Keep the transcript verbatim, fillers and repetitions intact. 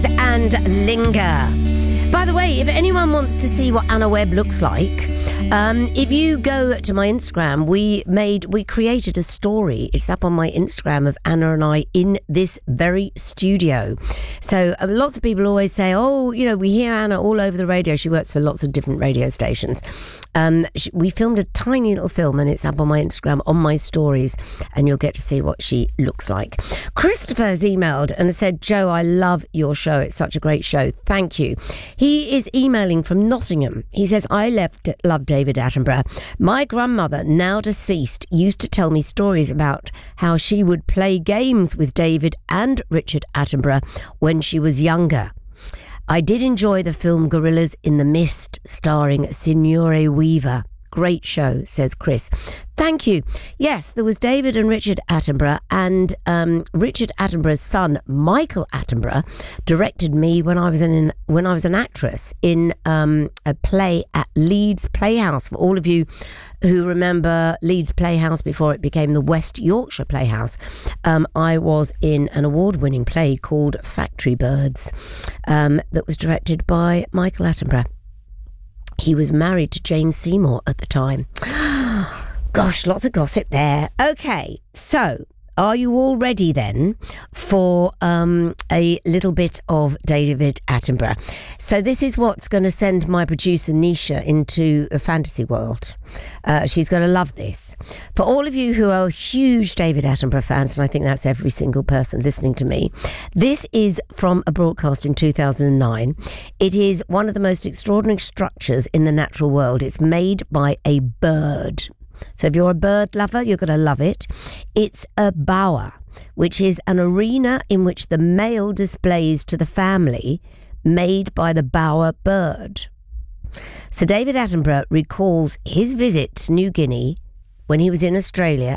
Keys and Linger. By the way, if anyone wants to see what Anna Webb looks like, um, if you go to my Instagram, we made, we created a story. It's up on my Instagram of Anna and I in this very studio. So um, lots of people always say, oh, you know, we hear Anna all over the radio. She works for lots of different radio stations. Um, she, we filmed a tiny little film and it's up on my Instagram, on my stories, and you'll get to see what she looks like. Christopher has emailed and said, Joe, I love your show. It's such a great show. Thank you. He is emailing from Nottingham. He says, I left, love David Attenborough. My grandmother, now deceased, used to tell me stories about how she would play games with David and Richard Attenborough when she was younger. I did enjoy the film Gorillas in the Mist, starring Signore Weaver. Great show, says Chris. Thank you. Yes, there was David and Richard Attenborough, and um, Richard Attenborough's son, Michael Attenborough, directed me when I was in when I was an actress in um, a play at Leeds Playhouse. For all of you who remember Leeds Playhouse before it became the West Yorkshire Playhouse, um, I was in an award-winning play called Factory Birds um, that was directed by Michael Attenborough. He was married to Jane Seymour at the time. Gosh, lots of gossip there. Okay, so are you all ready then for um, a little bit of David Attenborough? So this is what's going to send my producer Nisha into a fantasy world. Uh, she's going to love this. For all of you who are huge David Attenborough fans, and I think that's every single person listening to me, this is from a broadcast in two thousand nine. It is one of the most extraordinary structures in the natural world. It's made by a bird. So if you're a bird lover, you're going to love it. It's a bower, which is an arena in which the male displays to the family made by the bower bird. So David Attenborough recalls his visit to New Guinea when he was in Australia